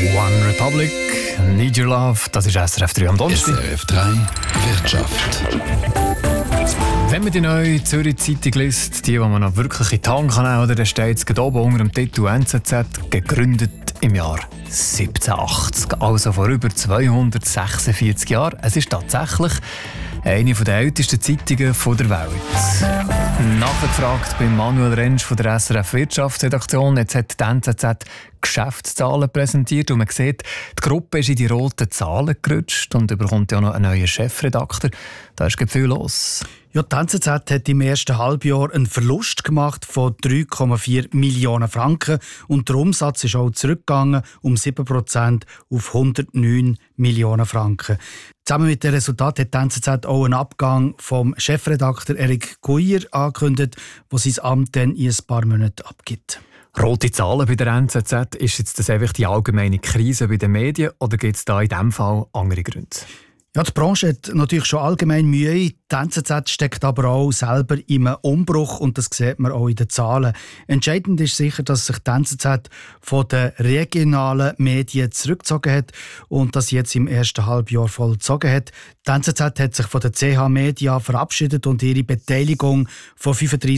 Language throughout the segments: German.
One Republic, Need Your Love, das ist SRF 3 am Donnerstag. SRF 3 Wirtschaft. Wenn man die neue Zürich Zeitung liest, die man noch wirklich in die Hand kann nehmen, dann steht es oben unter dem Titel NZZ, gegründet im Jahr 1780, also vor über 246 Jahren. Es ist tatsächlich eine der ältesten Zeitungen der Welt. Nachgefragt bei Manuel Rentsch von der SRF Wirtschaftsredaktion. Jetzt hat die NZZ Geschäftszahlen präsentiert und man sieht, die Gruppe ist in die roten Zahlen gerutscht und bekommt ja noch einen neuen Chefredakteur. Da ist viel los. Ja, die NZZ hat im ersten Halbjahr einen Verlust gemacht von 3,4 Millionen Franken und der Umsatz ist auch zurückgegangen um 7% auf 109 Millionen Franken. Zusammen mit dem Resultat hat die NZZ auch einen Abgang vom Chefredakteur Eric Guyer angekündigt, der sein Amt dann in ein paar Monaten abgibt. Rote Zahlen bei der NZZ, ist jetzt das einfach die allgemeine Krise bei den Medien oder gibt es da in diesem Fall andere Gründe? Ja, die Branche hat natürlich schon allgemein Mühe. Die NZZ steckt aber auch selber in einem Umbruch und das sieht man auch in den Zahlen. Entscheidend ist sicher, dass sich die NZZ von den regionalen Medien zurückgezogen hat und das jetzt im ersten Halbjahr vollzogen hat. Die NZZ hat sich von der CH Media verabschiedet und ihre Beteiligung von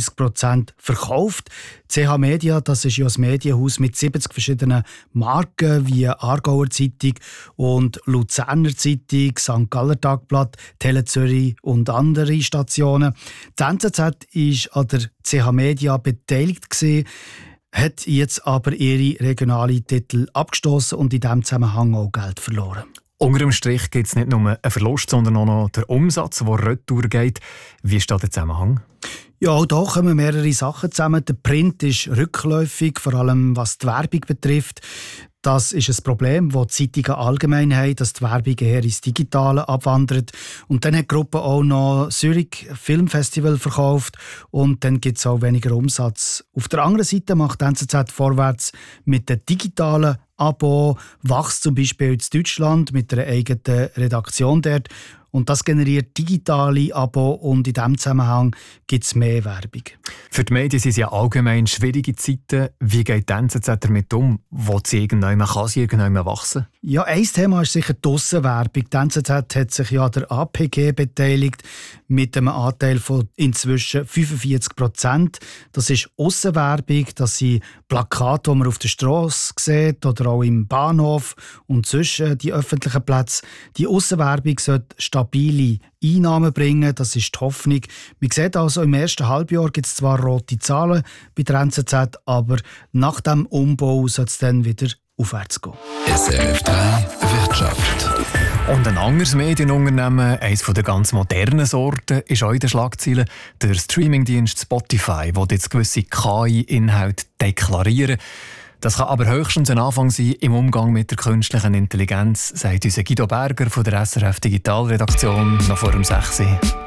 35% verkauft. CH Media, das ist ja ein Medienhaus mit 70 verschiedenen Marken wie Aargauer Zeitung und Luzerner Zeitung, St. Galler Tagblatt, Tele Zürich und andere Stationen. Die NZZ war an der CH Media beteiligt gewesen, hat jetzt aber ihre regionalen Titel abgestoßen und in diesem Zusammenhang auch Geld verloren. Unter dem Strich gibt es nicht nur einen Verlust, sondern auch noch den Umsatz, der retour geht. Wie ist da der Zusammenhang? Ja, auch hier kommen mehrere Sachen zusammen. Der Print ist rückläufig, vor allem was die Werbung betrifft. Das ist ein Problem, das die Zeitungen allgemein haben, dass die Werbung eher ins Digitale abwandert. Und dann hat die Gruppe auch noch Zürich Filmfestival verkauft und dann gibt es auch weniger Umsatz. Auf der anderen Seite macht die NZZ vorwärts mit den digitalen Abo, wächst zum Beispiel in Deutschland mit einer eigenen Redaktion dort. Und das generiert digitale Abo und in diesem Zusammenhang gibt es mehr Werbung. Für die Medien sind es ja allgemein schwierige Zeiten. Wie geht die NZZ damit um? Wo sie irgendwann wachsen? Ja, ein Thema ist sicher die Aussenwerbung. Die NZZ hat sich ja der APG beteiligt mit einem Anteil von inzwischen 45%. Das ist Aussenwerbung, das sind Plakate, die man auf der Strasse sieht oder auch im Bahnhof und zwischen die öffentlichen Plätze. Die Aussenwerbung sollte stabile Einnahmen bringen, das ist die Hoffnung. Man sieht also, im ersten Halbjahr gibt es zwar rote Zahlen bei der NZZ, aber nach dem Umbau soll es dann wieder aufwärts gehen. SRF 3 Wirtschaft. Und ein anderes Medienunternehmen, eines der ganz modernen Sorten, ist auch in den Schlagzeilen. Der Streamingdienst Spotify will jetzt gewisse KI-Inhalte deklarieren. Das kann aber höchstens ein Anfang sein im Umgang mit der künstlichen Intelligenz, sagt unser Guido Berger von der SRF Digitalredaktion noch vor dem 6.